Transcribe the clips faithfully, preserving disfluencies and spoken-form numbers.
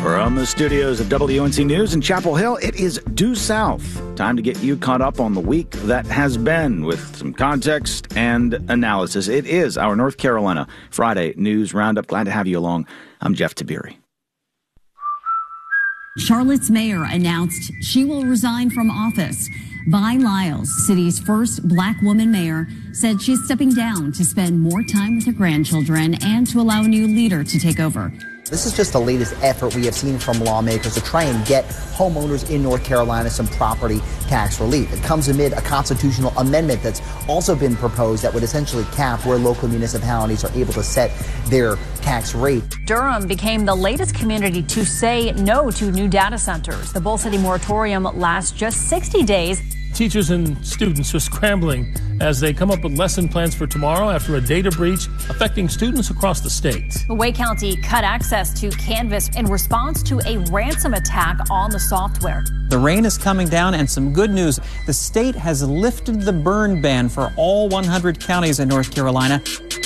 From the studios of W N C News in Chapel Hill, it is Due South. Time to get you caught up on the week that has been with some context and analysis. It is our North Carolina Friday News Roundup. Glad to have you along. I'm Jeff Tiberi. Charlotte's mayor announced she will resign from office. Vi Lyles, city's first black woman mayor, said she's stepping down to spend more time with her grandchildren and to allow a new leader to take over. This is just the latest effort we have seen from lawmakers to try and get homeowners in North Carolina some property tax relief. It comes amid a constitutional amendment that's also been proposed that would essentially cap where local municipalities are able to set their tax rate. Durham became the latest community to say no to new data centers. The Bull City moratorium lasts just sixty days. Teachers and students are scrambling as they come up with lesson plans for tomorrow after a data breach affecting students across the state. Wake County cut access to Canvas in response to a ransom attack on the software. The rain is coming down, and some good news. The state has lifted the burn ban for all one hundred counties in North Carolina.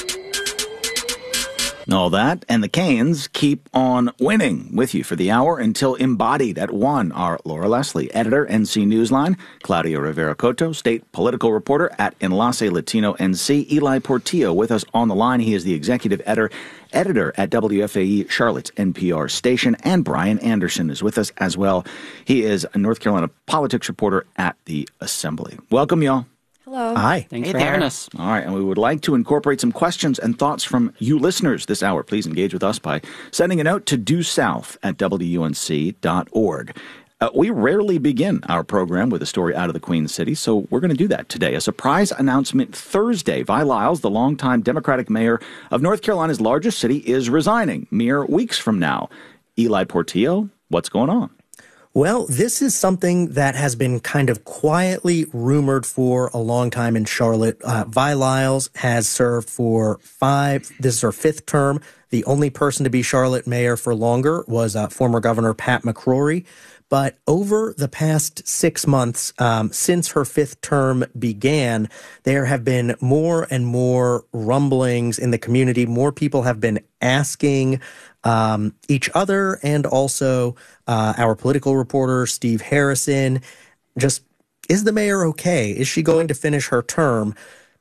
All that, and the Canes keep on winning. With you for the hour until Embodied at one are Laura Leslie, editor, N C Newsline; Claudia Rivera-Coto, state political reporter at Enlace Latino N C; Eli Portillo with us on the line. He is the executive editor, editor at W F A E, Charlotte's N P R station; and Brian Anderson is with us as well. He is a North Carolina politics reporter at the Assembly. Welcome, y'all. Hello. Hi. Thanks hey for there. having us. All right, and we would like to incorporate some questions and thoughts from you listeners this hour. Please engage with us by sending a note to due south at W N C dot org. Uh, we rarely begin our program with a story out of the Queen City, so we're going to do that today. A surprise announcement Thursday. Vi Lyles, the longtime Democratic mayor of North Carolina's largest city, is resigning mere weeks from now. Eli Portillo, what's going on? Well, this is something that has been kind of quietly rumored for a long time in Charlotte. Uh, Vi Lyles has served for five, this is her fifth term. The only person to be Charlotte mayor for longer was uh, former Governor Pat McCrory. But over the past six months, um, since her fifth term began, there have been more and more rumblings in the community. More people have been asking um, each other and also uh, our political reporter, Steve Harrison, just, is the mayor okay? Is she going to finish her term?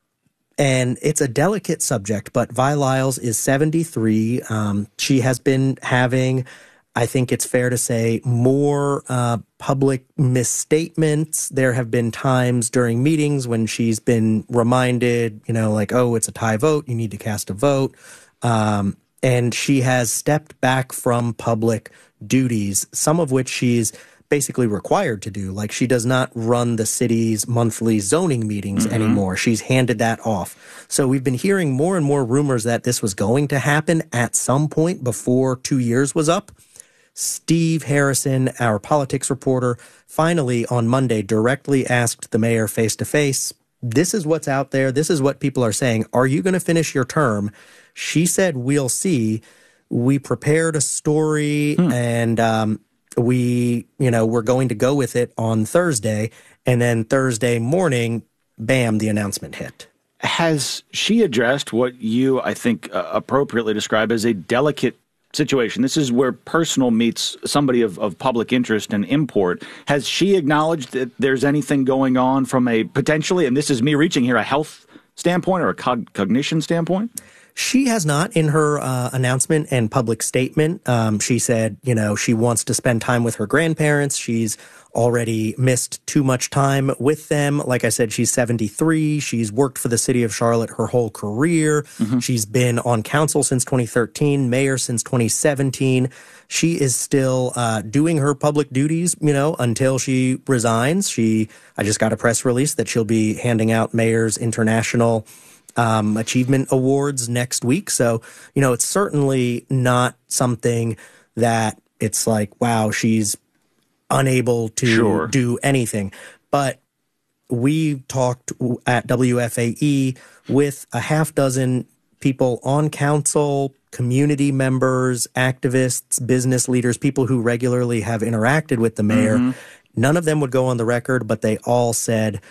And it's a delicate subject, but Vi Lyles is seventy-three. Um, she has been having, I think it's fair to say, more uh, public misstatements. There have been times during meetings when she's been reminded, you know, like, oh, it's a tie vote, you need to cast a vote. Um, and she has stepped back from public duties, some of which she's basically required to do. Like, she does not run the city's monthly zoning meetings mm-hmm. anymore. She's handed that off. So we've been hearing more and more rumors that this was going to happen at some point before two years was up. Steve Harrison, our politics reporter, finally on Monday directly asked the mayor face-to-face, this is what's out there. This is what people are saying. Are you going to finish your term? She said, we'll see. We prepared a story hmm. and um, we, you know, we're going to go with it on Thursday. And then Thursday morning, bam, the announcement hit. Has she addressed what you, I think, uh, appropriately describe as a delicate situation? This is where personal meets somebody of, of public interest and import. Has she acknowledged that there's anything going on from a potentially, and this is me reaching here, a health standpoint or a cog- cognition standpoint? She has not. In her uh, announcement and public statement, um, she said, you know, she wants to spend time with her grandparents. She's already missed too much time with them. Like I said, she's seventy-three. She's worked for the city of Charlotte her whole career. Mm-hmm. She's been on council since twenty thirteen, mayor since twenty seventeen. She is still uh, doing her public duties, you know, until she resigns. She, I just got a press release that she'll be handing out Mayor's International Um, achievement awards next week. So, you know, it's certainly not something that it's like, wow, she's unable to sure. do anything. But we talked at W F A E with a half dozen people on council, community members, activists, business leaders, people who regularly have interacted with the mayor. Mm-hmm. None of them would go on the record, but they all said,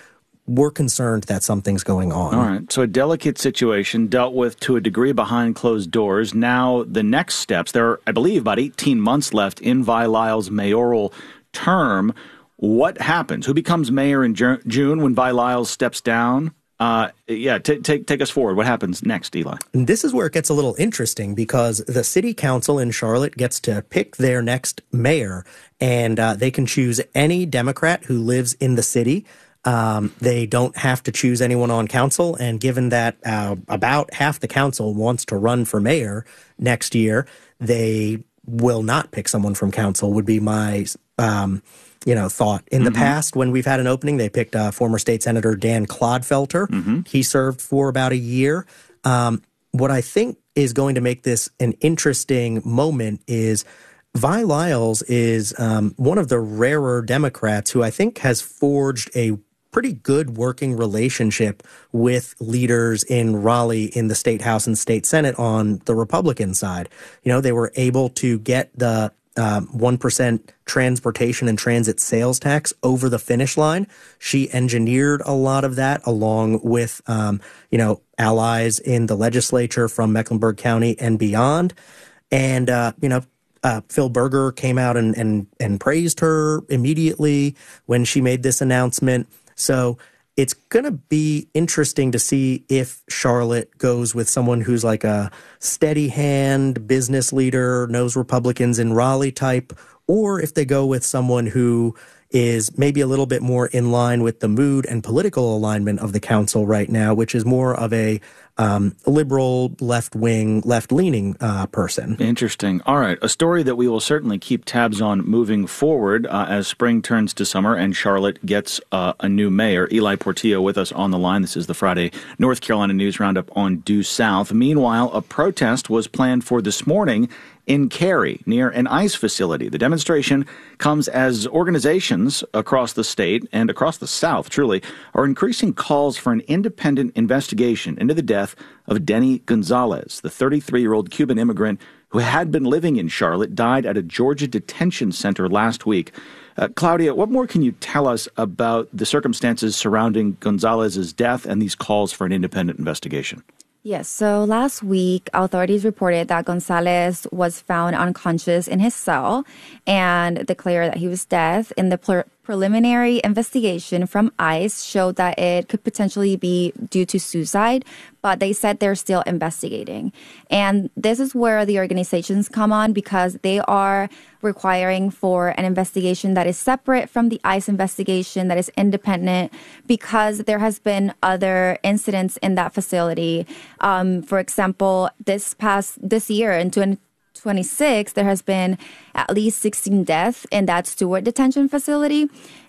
we're concerned that something's going on. All right. So a delicate situation dealt with to a degree behind closed doors. Now the next steps, there are, I believe, about eighteen months left in Vi Lyles' mayoral term. What happens? Who becomes mayor in June when Vi Lyles steps down? Uh, yeah, t- take take us forward. What happens next, Eli? And this is where it gets a little interesting because the city council in Charlotte gets to pick their next mayor, and uh, they can choose any Democrat who lives in the city. Um, they don't have to choose anyone on council, and given that uh, about half the council wants to run for mayor next year, they will not pick someone from council, would be my um you know, thought. In the mm-hmm. past, when we've had an opening, they picked uh, former state senator Dan Clodfelter. Mm-hmm. He served for about a year. Um, what I think is going to make this an interesting moment is Vi Lyles is um, one of the rarer Democrats who I think has forged a pretty good working relationship with leaders in Raleigh in the state house and state senate on the Republican side. You know, they were able to get the Um, one percent transportation and transit sales tax over the finish line. She engineered a lot of that along with, um, you know, allies in the legislature from Mecklenburg County and beyond. And, uh, you know, uh, Phil Berger came out and, and, and praised her immediately when she made this announcement. So it's going to be interesting to see if Charlotte goes with someone who's like a steady hand business leader, knows Republicans in Raleigh type, or if they go with someone who is maybe a little bit more in line with the mood and political alignment of the council right now, which is more of a um, liberal, left-wing, left-leaning uh, person. Interesting. All right. A story that we will certainly keep tabs on moving forward uh, as spring turns to summer and Charlotte gets uh, a new mayor. Eli Portillo with us on the line. This is the Friday North Carolina News Roundup on Due South. Meanwhile, a protest was planned for this morning in Cary, near an ICE facility. The demonstration comes as organizations across the state and across the South, truly, are increasing calls for an independent investigation into the death of Denny Gonzalez, the thirty-three-year-old Cuban immigrant who had been living in Charlotte, died at a Georgia detention center last week. Uh, Claudia, what more can you tell us about the circumstances surrounding Gonzalez's death and these calls for an independent investigation? Yes, so last week, authorities reported that Gonzalez was found unconscious in his cell and declared that he was dead. In the pre- preliminary investigation from ICE showed that it could potentially be due to suicide, but they said they're still investigating. And this is where the organizations come on because they are requiring for an investigation that is separate from the ICE investigation, that is independent, because there has been other incidents in that facility. Um, for example, this past this year in twenty twenty-six, there has been at least sixteen deaths in that Stewart detention facility.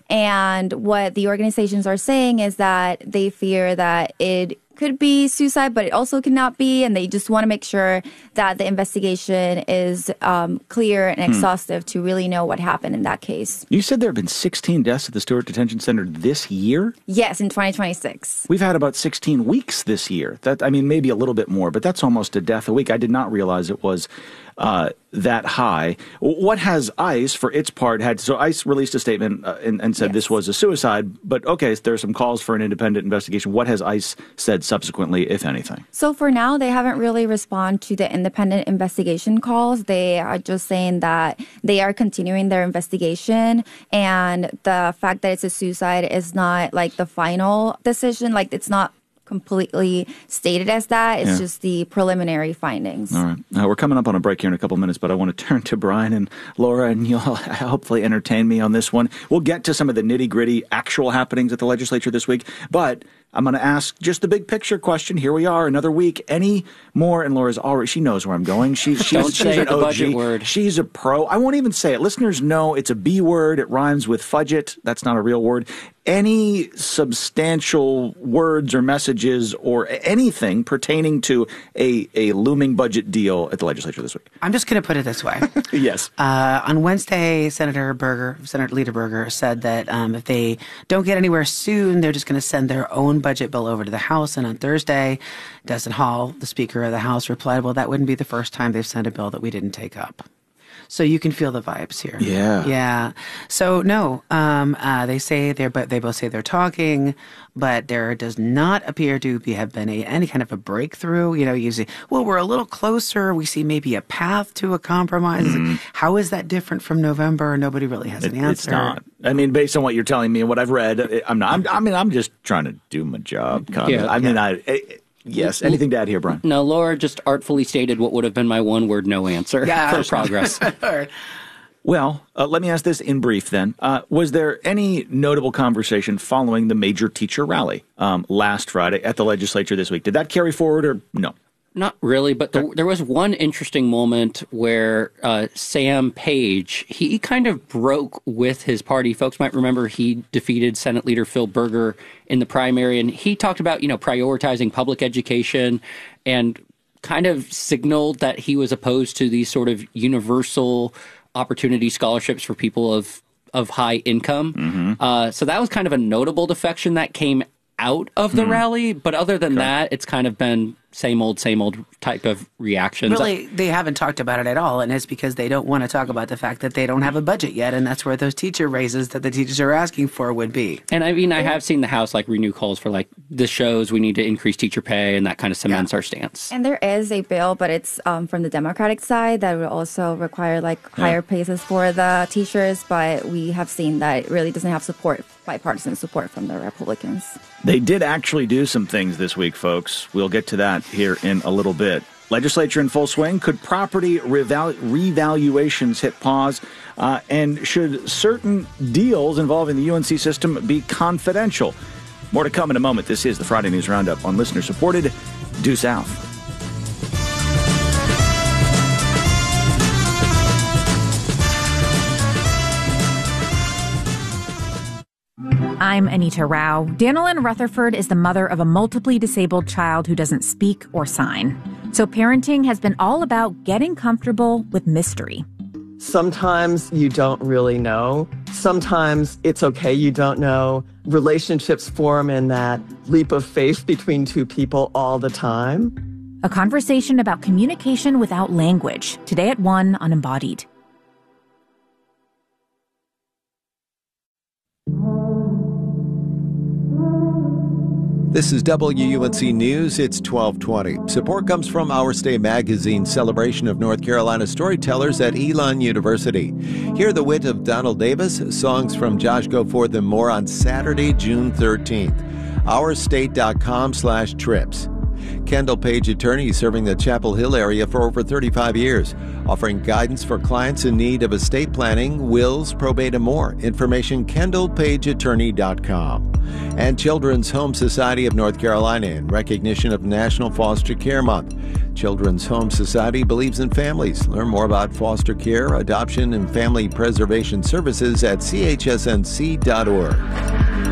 And what the organizations are saying is that they fear that it could be suicide, but it also cannot be. And they just want to make sure that the investigation is um, clear and exhaustive hmm. to really know what happened in that case. You said there have been sixteen deaths at the Stewart Detention Center this year? Yes, in twenty twenty-six. We've had about sixteen weeks this year. That I mean, maybe a little bit more, but that's almost a death a week. I did not realize it was uh, that high. What has ICE, for its part, had? So ICE released a statement uh, and, and said yes. this was a suicide, but okay, there are some calls for an independent investigation. What has ICE said subsequently, if anything? So for now, they haven't really responded to the independent investigation calls. They are just saying that they are continuing their investigation, and the fact that it's a suicide is not like the final decision. Like it's not completely stated as that. It's yeah. just the preliminary findings. All right. Uh, we're coming up on a break here in a couple minutes, but I want to turn to Brian and Laura, and you'll hopefully entertain me on this one. We'll get to some of the nitty-gritty actual happenings at the legislature this week, but I'm going to ask just the big picture question. Here we are, another week. Any more? And Laura's already, she knows where I'm going. She, she's, Don't she's say an the O G. budget word. She's a pro. I won't even say it. Listeners know it's a B word. It rhymes with fudget. That's not a real word. Any substantial words or messages or anything pertaining to a, a looming budget deal at the legislature this week? I'm just going to put it this way. Yes. Uh, on Wednesday, Senator Berger, Senator Leader Berger said that um, if they don't get anywhere soon, they're just going to send their own budget bill over to the House. And on Thursday, Destin Hall, the Speaker of the House, replied, well, that wouldn't be the first time they've sent a bill that we didn't take up. So you can feel the vibes here. Yeah. Yeah. So no, um, uh, they say they're, but they both say they're talking, but there does not appear to be, have been a, any kind of a breakthrough. You know, you see, well, we're a little closer. We see maybe a path to a compromise. Mm-hmm. How is that different from November? Nobody really has it, an answer. It's not. I mean, based on what you're telling me and what I've read, I'm not. I'm, I mean, I'm just trying to do my job. Yeah. I mean, yeah. I. I Yes. Anything to add here, Brian? No, Laura just artfully stated what would have been my one word no answer yeah, for progress. Well, uh, let me ask this in brief then. Uh, was there any notable conversation following the major teacher rally um, last Friday at the legislature this week? Did that carry forward or no? Not really, but the, there was one interesting moment where uh, Sam Page, he kind of broke with his party. Folks might remember he defeated Senate Leader Phil Berger in the primary, and he talked about, you know, prioritizing public education and kind of signaled that he was opposed to these sort of universal opportunity scholarships for people of, of high income. Mm-hmm. Uh, so that was kind of a notable defection that came out of the mm-hmm. rally. But other than okay. that, it's kind of been same old, same old type of reactions. Really, they haven't talked about it at all, and it's because they don't want to talk about the fact that they don't have a budget yet, and that's where those teacher raises that the teachers are asking for would be. And I mean, I have seen the House like renew calls for like, this shows we need to increase teacher pay, and that kind of cements yeah. our stance. And there is a bill, but it's um, from the Democratic side that would also require like yeah. higher pays for the teachers, but we have seen that it really doesn't have support, bipartisan support from the Republicans. They did actually do some things this week, folks. We'll get to that here in a little bit. Legislature in full swing. Could property revalu- revaluations hit pause? Uh, and should certain deals involving the U N C system be confidential? More to come in a moment. This is the Friday News Roundup on listener-supported Due South. I'm Anita Rao. Danilyn Rutherford is the mother of a multiply disabled child who doesn't speak or sign. So parenting has been all about getting comfortable with mystery. Sometimes you don't really know. Sometimes it's okay you don't know. Relationships form in that leap of faith between two people all the time. A conversation about communication without language. Today at one on Embodied. This is W U N C News. It's twelve twenty. Support comes from Our Stay Magazine's celebration of North Carolina storytellers at Elon University. Hear the wit of Donald Davis, songs from Josh Goforth, and more on Saturday, June thirteenth. ourstate.com slash trips. Kendall Page Attorney, serving the Chapel Hill area for over thirty-five years, offering guidance for clients in need of estate planning, wills, probate, and more. Information, kendall page attorney dot com. And Children's Home Society of North Carolina, in recognition of National Foster Care Month. Children's Home Society believes in families. Learn more about foster care, adoption, and family preservation services at c h s n c dot org.